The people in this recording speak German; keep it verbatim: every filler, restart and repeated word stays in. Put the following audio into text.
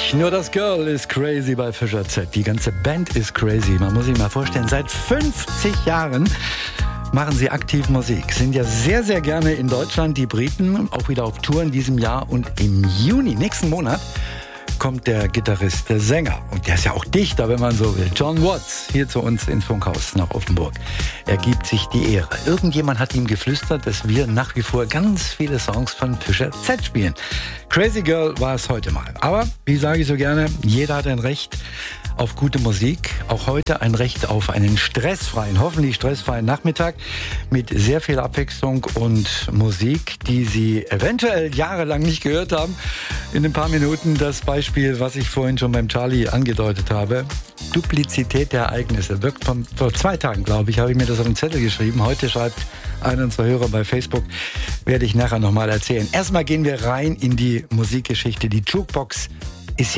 Nur das Girl ist crazy bei Fischer Z. Die ganze Band ist crazy. Man muss sich mal vorstellen, seit fünfzig Jahren machen sie aktiv Musik. Sind ja sehr, sehr gerne in Deutschland, die Briten, auch wieder auf Tour in diesem Jahr. Und im Juni, nächsten Monat, kommt der Gitarrist, der Sänger. Und der ist ja auch Dichter, wenn man so will. John Watts, hier zu uns ins Funkhaus nach Offenburg. Er gibt sich die Ehre. Irgendjemand hat ihm geflüstert, dass wir nach wie vor ganz viele Songs von Fischer Z spielen. Crazy Girl war es heute mal. Aber, wie sage ich so gerne, jeder hat ein Recht auf gute Musik. Auch heute ein Recht auf einen stressfreien, hoffentlich stressfreien Nachmittag mit sehr viel Abwechslung und Musik, die Sie eventuell jahrelang nicht gehört haben. In ein paar Minuten das Beispiel, was ich vorhin schon beim Charlie angedeutet habe. Duplizität der Ereignisse. Wirkt von, vor zwei Tagen, glaube ich, habe ich mir das auf den Zettel geschrieben. Heute schreibt einer unserer Hörer bei Facebook, werde ich nachher nochmal erzählen. Erstmal gehen wir rein in die Musikgeschichte, die Jukebox